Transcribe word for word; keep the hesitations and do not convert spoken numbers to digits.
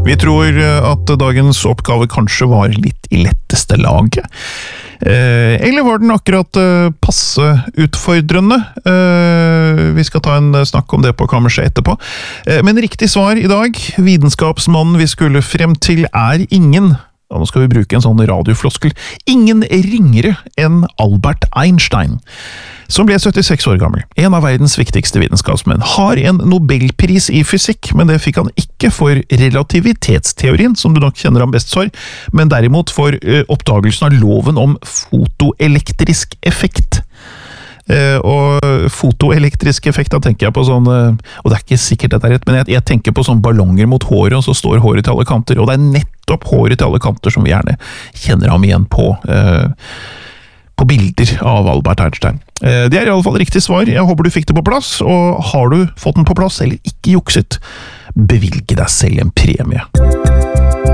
Vi tror at dagens oppgave kanskje var litt i letteste laget. Eh, eller var den akkurat eh, passe utfordrende? Eh, vi skal ta en snakk om det på kammerset etterpå. Eh, men riktig svar i dag, vitenskapsmannen vi skulle frem til, er ingen, og nå skal vi bruke en sånn radiofloskel, ingen ringere enn Albert Einstein, som ble syttiseks år gammel. En av verdens viktigste vitenskapsmenn har en Nobelpris i fysikk, men det fikk han ikke for relativitetsteorien, som du nok kjenner ham best for, men derimot for uh, oppdagelsen av loven om fotoelektrisk effekt. Uh, og fotoelektrisk effekt, da tenker jeg på sånn, uh, og det er ikke sikkert dette er rett, men jeg, jeg tenker på sånn ballonger mot håret, og så står håret til alle kanter, og det er nettopp håret til alle kanter som vi gjerne kjenner ham igjen på, uh, på bilder av Albert Einstein. Uh, det er i alle fall riktig svar, jeg håper du fikk det på plass, og har du fått den på plass, eller ikke jukset, bevilge deg selv en premie.